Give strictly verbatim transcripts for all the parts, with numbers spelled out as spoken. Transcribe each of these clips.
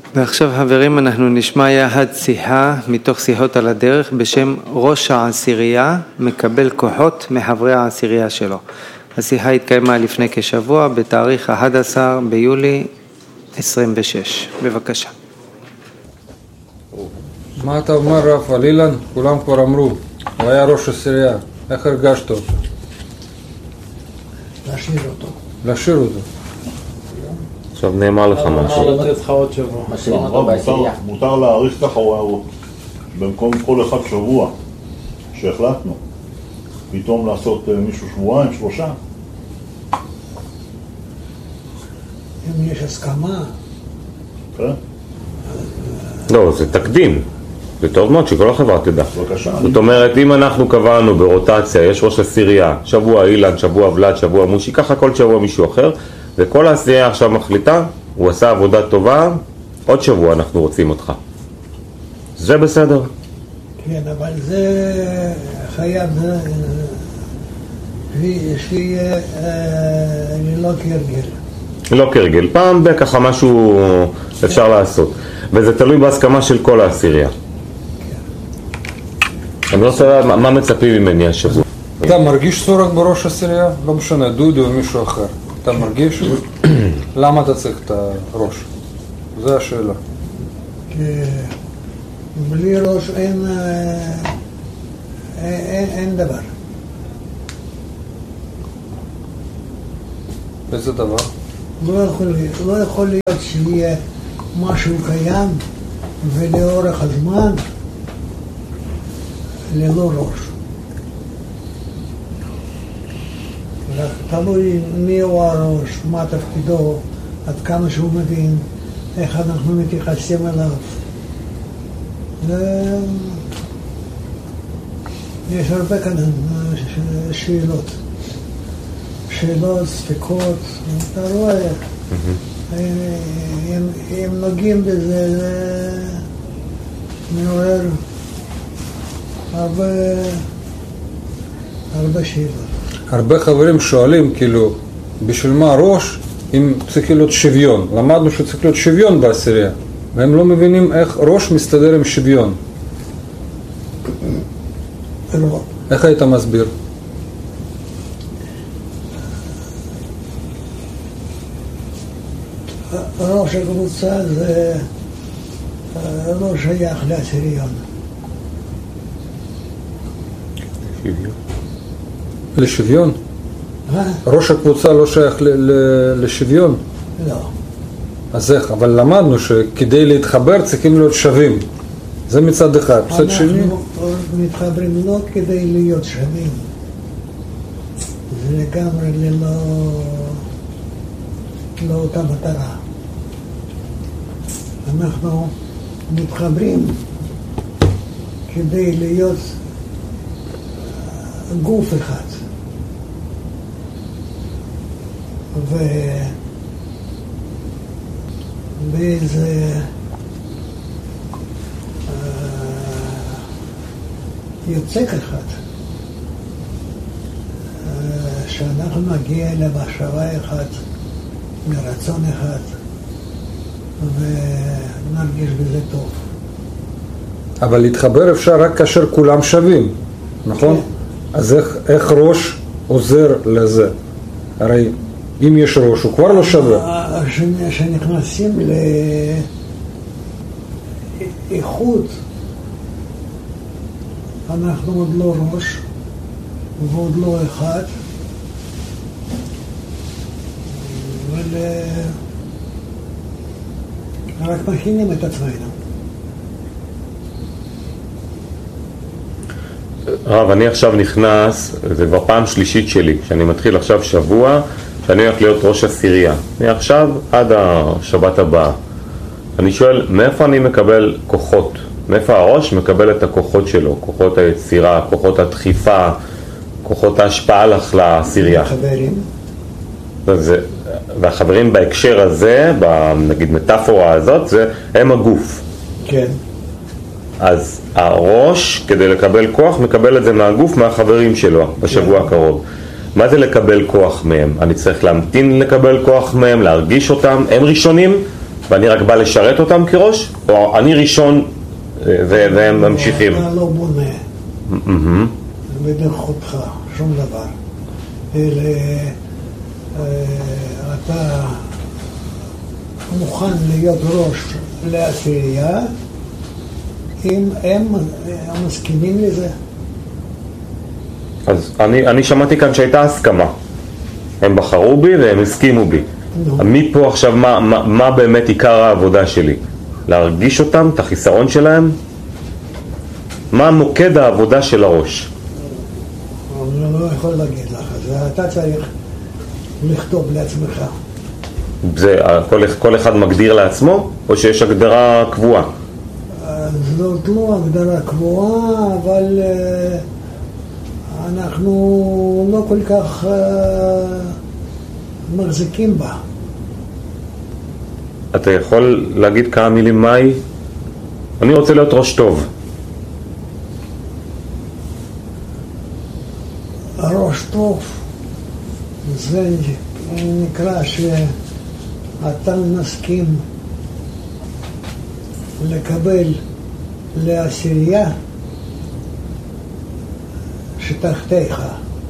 ועכשיו חברים אנחנו נשמע יחד שיחה מתוך שיחות על הדרך בשם ראש העשירייה מקבל כוחות מחברי העשירייה שלו. השיחה התקיימה לפני כשבוע בתאריך אחד עשר ביולי עשרים ושש. בבקשה. מה אתה אומר רב על אילן? כולם כבר אמרו, הוא היה ראש עשירייה, איך הרגשת אותו? להשאיר אותו. להשאיר אותו. עכשיו נאמר לך משהו. לתת לך עוד שבוע. מותר להאריך ככה, במקום כל אחד שבוע שהחלטנו, פתאום לעשות מישהו שבועיים, שלושה. אם יש הסכמה. כן? לא, זה תקדים. זה טוב מאוד שכל החברה תדע. בבקשה. זאת אומרת, אם אנחנו קבענו ברוטציה, יש ראש עשירייה, שבוע אילן, שבוע ולד, שבוע מושי, ככה כל שבוע מישהו אחר, וכל העשירייה עכשיו מחליטה, הוא עשה עבודה טובה, עוד שבוע אנחנו רוצים אותך. זה בסדר. כן, אבל זה חייב שיהיה ללא כרגל. לא כרגל, פעם בככה משהו אפשר לעשות. וזה תלוי בהסכמה של כל העשירייה. אני לא יודע מה מצפים ממני השבוע. אתה מרגיש צורך בראש עשירייה? לא משנה, דודו או מישהו אחר. אתה מרגיש? למה אתה צריך את הראש? זו השאלה. בלי ראש אין, אין, אין דבר. איזה דבר? לא יכול, לא יכול להיות שיהיה משהו קיים ולאורך הזמן ללא ראש. רק תלוי מי הוא הראש, מה תפקידו, עד כמה שהוא מבין, איך אנחנו מתייחסים אליו. יש הרבה כאן שאלות. שאלות, ספקות, אתה רואה, אם נוגעים בזה, זה מעורר הרבה, הרבה שאלות. הרבה חברים שואלים, כאילו, בשביל מה ראש אם צריך להיות שוויון? למדנו שצריך להיות שוויון בעשירייה, והם לא מבינים איך ראש מסתדר עם שוויון. לא. איך היית מסביר? ראש הקבוצה זה לא שייך לעשיריון. שוויון. לשוויון? מה? ראש הקבוצה לא שייך ל- ל- לשוויון? לא. אז איך? אבל למדנו שכדי להתחבר צריכים להיות שווים. זה מצד אחד. מצד שני? אנחנו מתחברים לא כדי להיות שווים. זה לגמרי ללא... לא אותה מטרה. אנחנו מתחברים כדי להיות גוף אחד. ובאיזה יוצק אחד שאנחנו נגיע למחשבה אחת, מרצון אחד, ונרגיש בזה טוב. אבל להתחבר אפשר רק כאשר כולם שווים, נכון? כן. אז איך, איך ראש עוזר לזה? הרי אם יש ראש הוא כבר לא שווה. כשנכנסים לאיכות, אנחנו עוד לא ראש ועוד לא אחד, אבל רק מכינים את עצמנו. רב, אני עכשיו נכנס, זה כבר פעם שלישית שלי, שאני מתחיל עכשיו שבוע, שאני הולך להיות ראש עשירייה. מעכשיו עד השבת הבאה. אני שואל, מאיפה אני מקבל כוחות? מאיפה הראש מקבל את הכוחות שלו? כוחות היצירה, כוחות הדחיפה, כוחות ההשפעה לך לעשירייה. חברים. זה, והחברים בהקשר הזה, נגיד מטאפורה הזאת, זה הם הגוף. כן. אז הראש, כדי לקבל כוח, מקבל את זה מהגוף, מהחברים שלו, בשבוע הקרוב. מה זה לקבל כוח מהם? אני צריך להמתין לקבל כוח מהם, להרגיש אותם, הם ראשונים, ואני רק בא לשרת אותם כראש? או אני ראשון והם ממשיכים? אתה לא בונה בדרכותך שום דבר, אלא אתה מוכן להיות ראש לעשירייה אם הם מסכימים לזה. אז אני, אני שמעתי כאן שהייתה הסכמה. הם בחרו בי והם הסכימו בי. No. מפה עכשיו, מה, מה, מה באמת עיקר העבודה שלי? להרגיש אותם, את החיסרון שלהם? מה מוקד העבודה של הראש? אני לא יכול להגיד לך, זה אתה צריך לכתוב לעצמך. זה כל, כל אחד מגדיר לעצמו, או שיש הגדרה קבועה? זאת לא הגדרה קבועה, אבל אנחנו לא כל כך מחזיקים בה. אתה יכול להגיד כמה מילים מהי? אני רוצה להיות ראש טוב. ראש טוב זה נקרא שאתה מסכים לקבל לעשירייה שתחתיך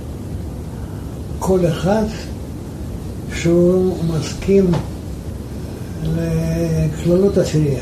כל אחד שהוא מסכים לכללות עשירייה.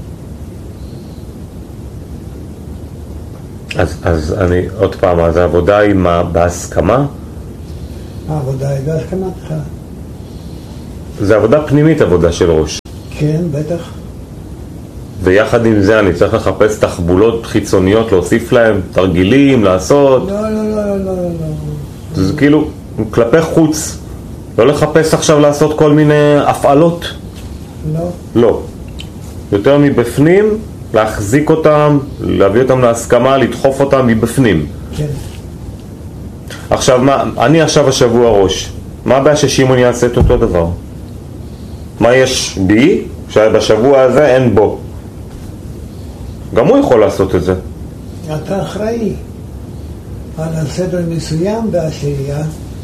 אז, אז אני עוד פעם, אז העבודה היא מה, בהסכמה? העבודה היא בהסכמתך. זה עבודה פנימית, עבודה של ראש. כן, בטח. ויחד עם זה אני צריך לחפש תחבולות חיצוניות, להוסיף להם תרגילים, לעשות. לא, לא, לא, לא, לא, לא. זה כאילו כלפי חוץ, לא לחפש עכשיו לעשות כל מיני הפעלות. לא. לא. יותר מבפנים, להחזיק אותם, להביא אותם להסכמה, לדחוף אותם מבפנים. כן. עכשיו, מה, אני עכשיו השבוע ראש. מה הבעיה ששימון יעשה את אותו דבר? מה יש בי שבשבוע הזה אין בו? גם הוא יכול לעשות את זה. אתה אחראי על הסדר מסוים בעשירייה.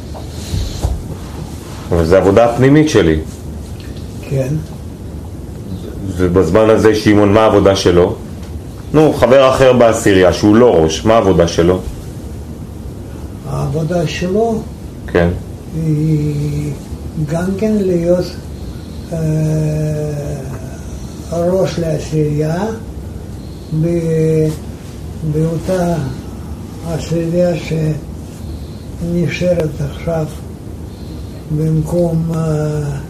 אבל זה עבודה הפנימית שלי. כן. ובזמן הזה שימון, מה העבודה שלו? נו, חבר אחר בעשירייה שהוא לא ראש, מה העבודה שלו? העבודה שלו כן. היא גם כן להיות אה, ראש לעשירייה ב, באותה עשירייה שנשארת עכשיו במקום אה,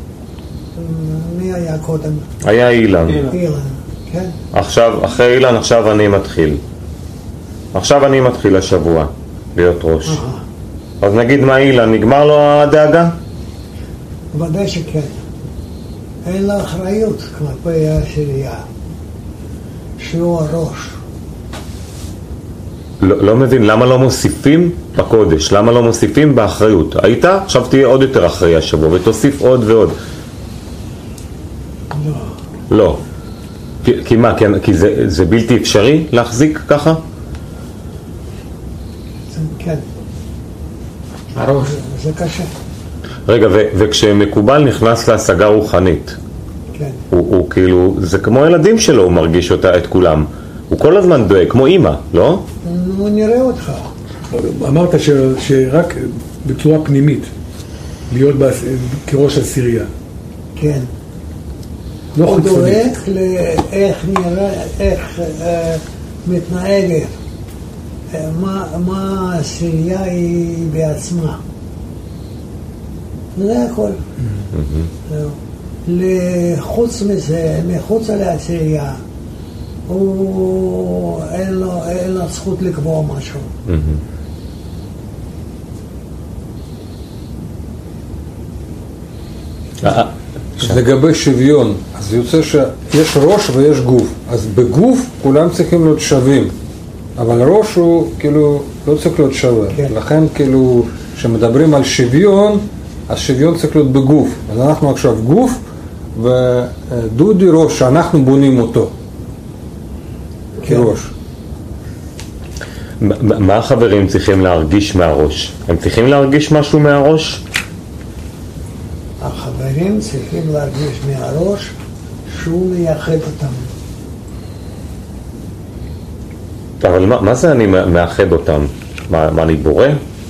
מי היה קודם? היה אילן. אילן, כן. עכשיו, אחרי אילן, עכשיו אני מתחיל. עכשיו אני מתחיל השבוע להיות ראש. אה. אז נגיד מה אילן, נגמר לו הדאגה? ודאי שכן. אין לה אחריות כלפי העשירייה, שהוא הראש. לא, לא מבין, למה לא מוסיפים בקודש? למה לא מוסיפים באחריות? היית? עכשיו תהיה עוד יותר אחראי השבוע ותוסיף עוד ועוד. לא. לא. כי, כי מה? כי, כי זה, זה בלתי אפשרי להחזיק ככה? כן. הראש. זה, זה קשה. רגע, ו, וכשמקובל נכנס להשגה רוחנית, כן. הוא, הוא כאילו, זה כמו ילדים שלו, הוא מרגיש אותה, את כולם. הוא כל הזמן דואג, כמו אמא, לא? הוא נראה אותך. אמרת ש, שרק בצורה פנימית, להיות בעש, כראש עשירייה. כן. לא הוא חיצונית. דואג לאיך נראה, איך אה, מתנהגת, אה, מה, מה העשירייה היא בעצמה. זה הכל. זהו. לחוץ מזה, מחוץ לעשירייה, הוא אין לו, אין לו זכות לקבוע משהו. לגבי שוויון, אז יוצא שיש ראש ויש גוף. אז בגוף כולם צריכים להיות שווים, אבל ראש הוא כאילו לא צריך להיות שווה. כן. לכן כאילו כשמדברים על שוויון, אז שוויון צריך להיות בגוף. אז אנחנו עכשיו גוף, ודודי ראש שאנחנו בונים אותו כן. כראש. מה החברים צריכים להרגיש מהראש? הם צריכים להרגיש משהו מהראש? החברים צריכים להרגיש מהראש שהוא מייחד אותם. אבל מה, מה זה אני מאחד אותם? מה, מה אני בורא?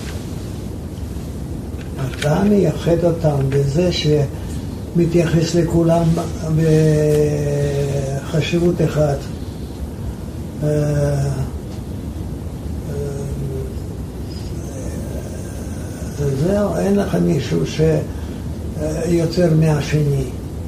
אתה מייחד אותם בזה שמתייחס לכולם בחשיבות אחת. זהו, אין לך מישהו שיוצר מהשני.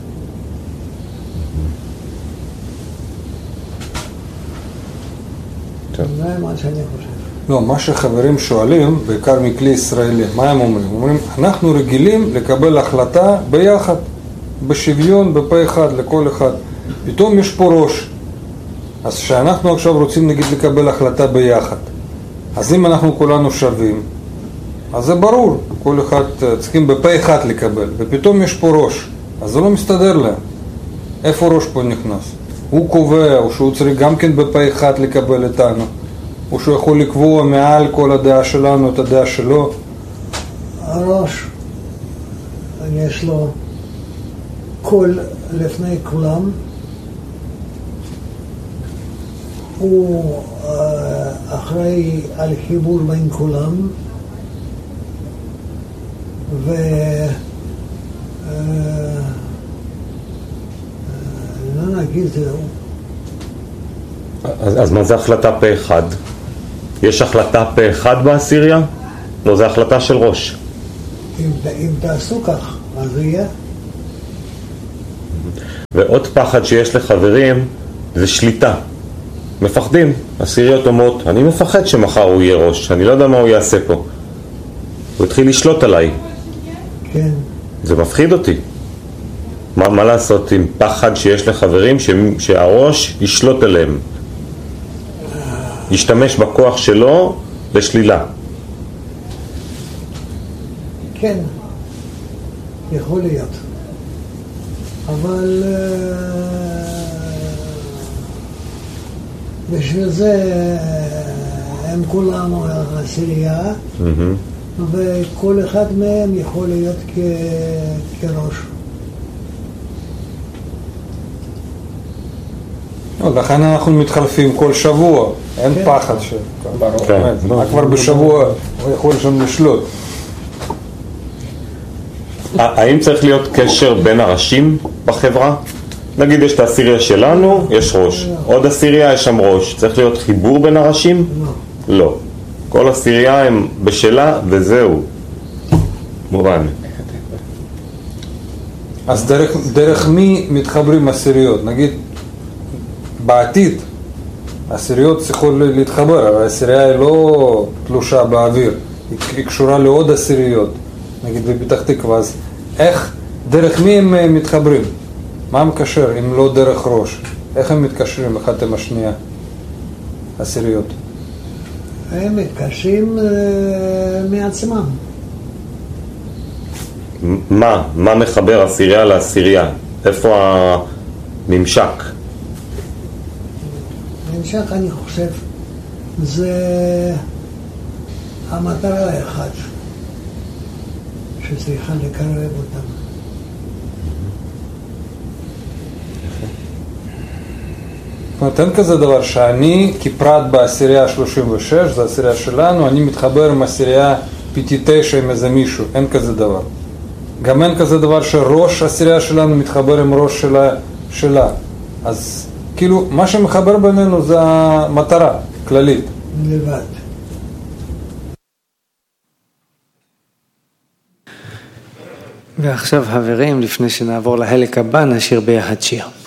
זה מה שאני חושב. לא, מה שחברים שואלים, בעיקר מכלי ישראלי, מה הם אומרים? אומרים, אנחנו רגילים לקבל החלטה ביחד, בשוויון, בפה אחד, לכל אחד. פתאום יש פה ראש. אז שאנחנו עכשיו רוצים נגיד לקבל החלטה ביחד. אז אם אנחנו כולנו שווים, אז זה ברור, כל אחד צריכים בפה אחד לקבל, ופתאום יש פה ראש, אז זה לא מסתדר להם. איפה ראש פה נכנס? הוא קובע, או שהוא צריך גם כן בפה אחד לקבל איתנו, או שהוא יכול לקבוע מעל כל הדעה שלנו את הדעה שלו. הראש, יש לו קול לפני כולם, הוא אחראי על חיבור בין כולם, ו... לא נגיד זהו. אז, אז מה זה החלטה פה אחד? יש החלטה פה אחד בעשירייה? לא, זה החלטה של ראש. אם, אם תעשו כך, אז זה יהיה. ועוד פחד שיש לחברים זה שליטה. מפחדים. עשיריות אומרות, אני מפחד שמחר הוא יהיה ראש, אני לא יודע מה הוא יעשה פה. הוא התחיל לשלוט עליי. כן. זה מפחיד אותי. מה, מה לעשות עם פחד שיש לחברים ש, שהראש ישלוט עליהם? ישתמש בכוח שלו לשלילה. כן, יכול להיות. אבל בשביל זה הם כולם עשירייה, mm-hmm. וכל אחד מהם יכול להיות כ... כראש. לכן אנחנו מתחלפים כל שבוע, אין כן. פחד ש... כן. כבר בשבוע הוא יכול שם לשלוט. האם צריך להיות קשר בין הראשים בחברה? נגיד יש את העשירייה שלנו, יש ראש. עוד עשירייה יש שם ראש. צריך להיות חיבור בין הראשים? לא. לא. כל עשירייה הם בשלה וזהו. מובן. אז דרך, דרך מי מתחברים עשיריות? נגיד בעתיד עשיריות צריכות להתחבר, אבל העשירייה היא לא תלושה באוויר, היא, היא קשורה לעוד עשיריות, נגיד בפתח תקווה. אז איך, דרך מי הם מתחברים? מה מקשר אם לא דרך ראש? איך הם מתקשרים אחד עם השנייה, עשיריות? הם מתקשרים uh, מעצמם. מה? מה מחבר עשירייה לעשירייה? איפה הממשק? הממשק, אני חושב, זה המטרה האחת שצריכה לקרב אותם. אין כזה דבר שאני כפרט בעשירייה שלושים ושש, זה העשירייה שלנו, אני מתחבר עם עשירייה פי טי תשע עם איזה מישהו, אין כזה דבר. גם אין כזה דבר שראש העשירייה שלנו מתחבר עם ראש שלה, שלה. אז כאילו מה שמחבר בינינו זה המטרה כללית. לבד. ועכשיו חברים, לפני שנעבור לחלק הבא, נשאיר ביחד שיר.